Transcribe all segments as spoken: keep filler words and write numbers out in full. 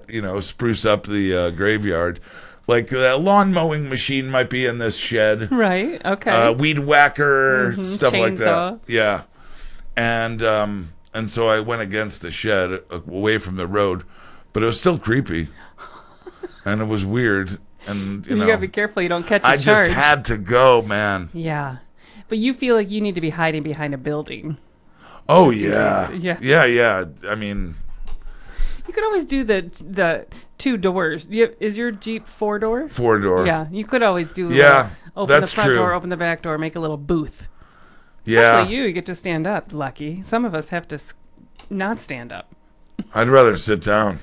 you know, spruce up the uh, graveyard. Like a lawn mowing machine might be in this shed. Right. Okay. Uh, weed whacker, mm-hmm. stuff Chainsaw. like that. Yeah. And um, and so I went against the shed, away from the road, but it was still creepy, and it was weird. And you, you know, gotta be careful you don't catch a I charge. just had to go, man. Yeah, but you feel like you need to be hiding behind a building. Oh Just in yeah. case. Yeah. yeah, yeah. I mean, you could always do the the two doors. You, is your Jeep four door? four door. Yeah, you could always do. Yeah, little, open that's the front true. door, open the back door, make a little booth. Yeah. Especially you, you get to stand up. Lucky. Some of us have to s- not stand up. I'd rather sit down.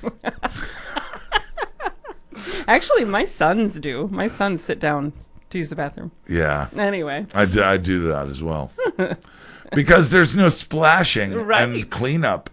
Actually, my sons do. My sons sit down to use the bathroom. Yeah. Anyway. I do, I do that as well. Because there's no splashing Right. and cleanup.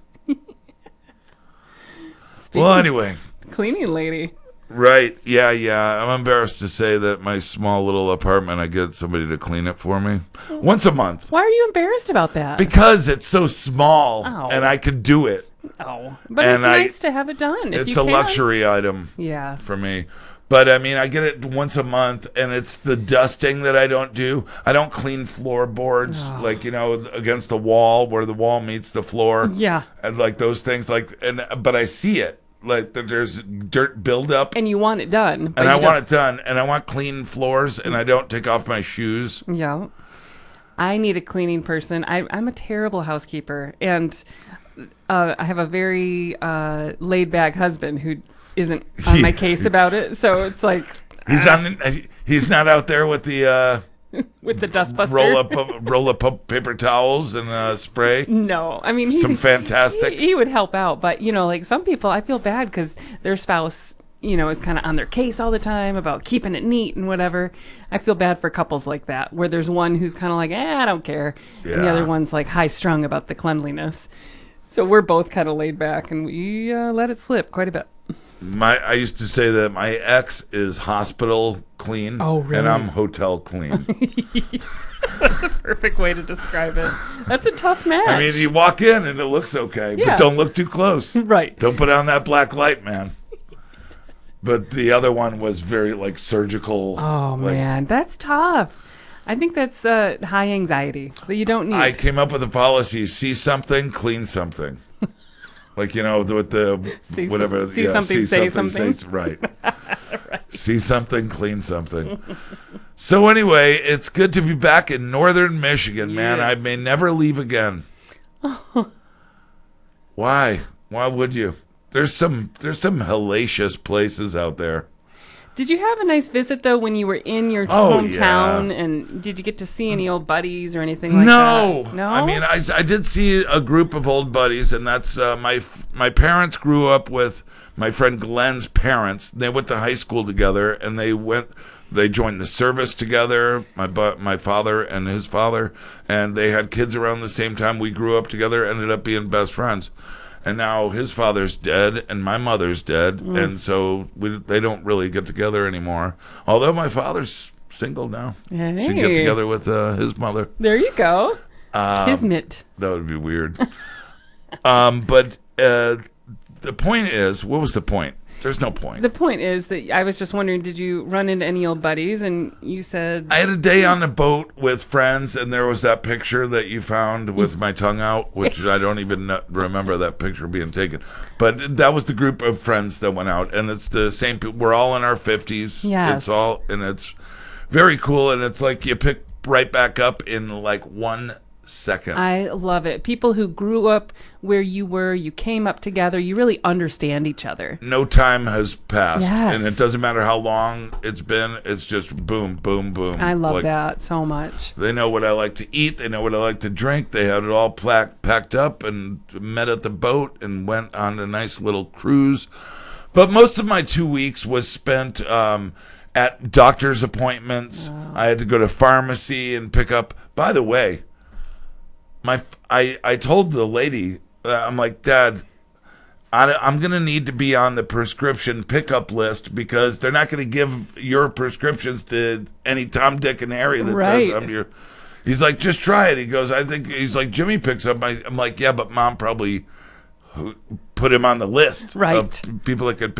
Speaking Well, anyway. cleaning lady. Right. Yeah, yeah. I'm embarrassed to say that my small little apartment, I get somebody to clean it for me once a month. Why are you embarrassed about that? Because it's so small Oh. and I could do it. oh, but and it's I- nice to have it done. If It's you a can. luxury item Yeah. for me. But I mean, I get it once a month, and it's the dusting that I don't do. I don't clean floorboards, Oh. like, you know, against the wall where the wall meets the floor. Yeah. And like those things, like, and but I see it, like that there's dirt buildup, And you want it done. but and I you want don't- it done, and I want clean floors, and I don't take off my shoes. Yeah. I need a cleaning person. I, I'm a terrible housekeeper, and uh, I have a very uh, laid-back husband who isn't on my case about it. So it's like He's on. He's not out there with the uh, with the dustbuster. roll up, roll up paper towels and uh, spray. No, I mean he, Some fantastic. He, he would help out, but you know, like some people, I feel bad because their spouse, you know, is kind of on their case all the time about keeping it neat and whatever. I feel bad for couples like that, where there's one who's kind of like, eh, I don't care, and the Yeah. other one's like high strung about the cleanliness. So we're both kind of laid back, and we uh, let it slip quite a bit. My, I used to say that my ex is hospital clean, Oh, really? and I'm hotel clean. That's a perfect way to describe it. That's a tough match. I mean, you walk in and it looks okay, Yeah. but don't look too close. Right. Don't put on that black light, man. But the other one was very like surgical. Oh like, man, that's tough. I think that's uh, high anxiety that you don't need. I came up with a policy: see something, clean something. Like, you know, with the See some- whatever. see something, say something. say- right. See something, clean something. So anyway, it's good to be back in northern Michigan, man. Yeah. I may never leave again. Why? Why would you? There's some there's some hellacious places out there. Did you have a nice visit though when you were in your Oh, hometown? yeah. And did you get to see any old buddies or anything like No, that? No, I mean, I, I did see a group of old buddies, and that's uh, my f- my parents grew up with my friend Glenn's parents. They went to high school together, and they went they joined the service together. My bu- my father and his father, and they had kids around the same time. We grew up together, ended up being best friends. And now his father's dead, and my mother's dead, Mm. and so we, they don't really get together anymore. Although my father's single now, Hey. should get together with uh, his mother. There you go. Um, Kismet. That would be weird. um, but uh, the point is, what was the point? There's no point. The point is that I was just wondering, did you run into any old buddies? And you said, I had a day on the boat with friends, and there was that picture that you found with my tongue out, which I don't even kn- remember that picture being taken. But that was the group of friends that went out, and it's the same. Pe- we're all in our fifties. Yes. It's all, and it's very cool, and it's like you pick right back up in like one second. I love it. People who grew up where you were, you came up together, you really understand each other. No time has passed, Yes. and it doesn't matter how long it's been. It's just boom, boom, boom. I love Like, that so much. They know what I like to eat. They know what I like to drink. They had it all pla- packed up and met at the boat and went on a nice little cruise. But most of my two weeks was spent um, at doctor's appointments. I had to go to pharmacy and pick up. By the way, my f- I I told the lady, uh, I'm like, Dad, I, I'm going to need to be on the prescription pickup list because they're not going to give your prescriptions to any Tom, Dick, and Harry that Right. says I'm your. He's like, just try it. He goes, I think he's like, Jimmy picks up my. I'm like, yeah, but Mom probably put him on the list Right. of people that could